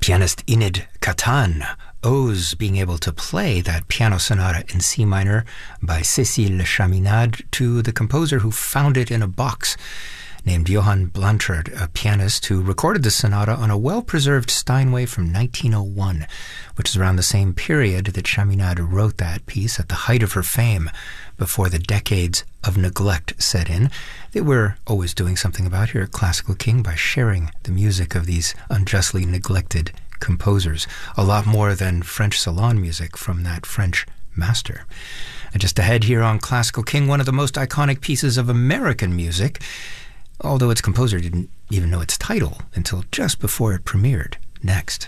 Pianist Enid Catan owes being able to play that piano sonata in C minor by Cécile Chaminade to the composer who found it in a box, named Johann Blanchard, a pianist who recorded the sonata on a well-preserved Steinway from 1901, which is around the same period that Chaminade wrote that piece at the height of her fame, before the decades of neglect set in, that we're always doing something about here at Classical King by sharing the music of these unjustly neglected composers, a lot more than French salon music from that French master. And just ahead here on Classical King, one of the most iconic pieces of American music, although its composer didn't even know its title until just before it premiered. Next.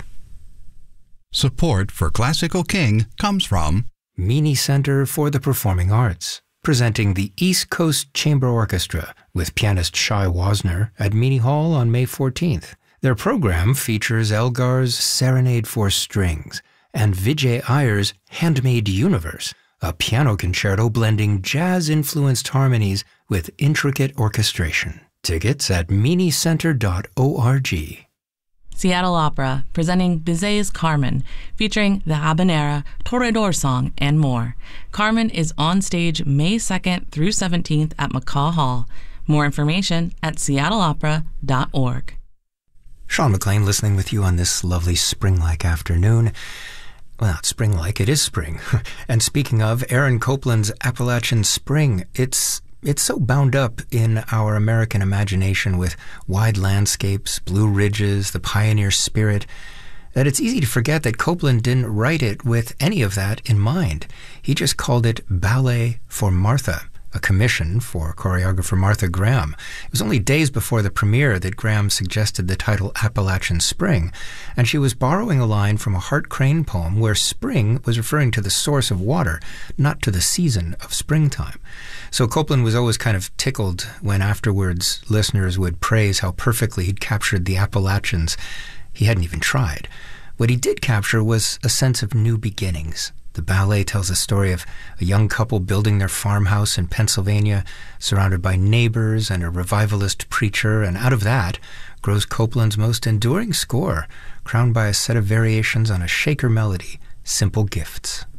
Support for Classical King comes from Meany Center for the Performing Arts, presenting the East Coast Chamber Orchestra with pianist Shai Wasner at Meany Hall on May 14th. Their program features Elgar's Serenade for Strings and Vijay Iyer's Handmade Universe, a piano concerto blending jazz-influenced harmonies with intricate orchestration. Tickets at meanycenter.org. Seattle Opera, presenting Bizet's Carmen, featuring the Habanera, Toreador song, and more. Carmen is on stage May 2nd through 17th at McCaw Hall. More information at seattleopera.org. Sean McLean listening with you on this lovely spring-like afternoon. Well, not spring-like, it is spring. And speaking of, Aaron Copland's Appalachian Spring, it's so bound up in our American imagination with wide landscapes, blue ridges, the pioneer spirit, that it's easy to forget that Copland didn't write it with any of that in mind. He just called it Ballet for Martha, a commission for choreographer Martha Graham. It was only days before the premiere that Graham suggested the title Appalachian Spring, and she was borrowing a line from a Hart Crane poem where spring was referring to the source of water, not to the season of springtime. So Copland was always kind of tickled when afterwards listeners would praise how perfectly he'd captured the Appalachians. He hadn't even tried. What he did capture was a sense of new beginnings. The ballet tells the story of a young couple building their farmhouse in Pennsylvania, surrounded by neighbors and a revivalist preacher, and out of that grows Copland's most enduring score, crowned by a set of variations on a shaker melody, Simple Gifts.